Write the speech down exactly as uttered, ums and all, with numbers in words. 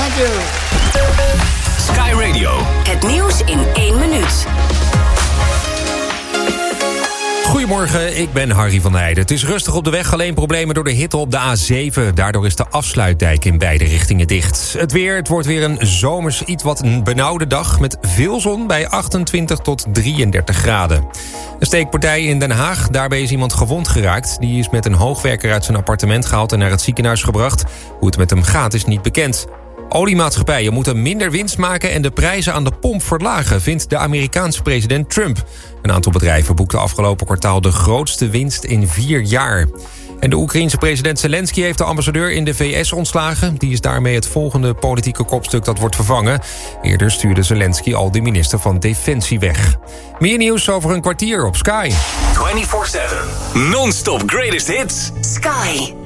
Thank you. Sky Radio. Het nieuws in één minuut. Goedemorgen, ik ben Harry van der Heijden. Het is rustig op de weg, alleen problemen door de hitte op de A zeven. Daardoor is de afsluitdijk in beide richtingen dicht. Het weer, het wordt weer een zomers iets wat een benauwde dag... met veel zon bij achtentwintig tot drieëndertig graden. Een steekpartij in Den Haag, daarbij is iemand gewond geraakt. Die is met een hoogwerker uit zijn appartement gehaald en naar het ziekenhuis gebracht. Hoe het met hem gaat is niet bekend. Oliemaatschappijen moeten minder winst maken en de prijzen aan de pomp verlagen, vindt de Amerikaanse president Trump. Een aantal bedrijven boekte afgelopen kwartaal de grootste winst in vier jaar. En de Oekraïense president Zelensky heeft de ambassadeur in de V S ontslagen. Die is daarmee het volgende politieke kopstuk dat wordt vervangen. Eerder stuurde Zelensky al de minister van Defensie weg. Meer nieuws over een kwartier op Sky. vierentwintig zeven. Non-stop greatest hits. Sky.